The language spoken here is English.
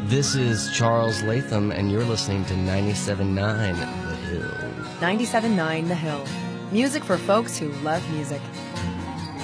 This is Charles Latham, and you're listening to 97.9 The Hill. 97.9 The Hill. Music for folks who love music.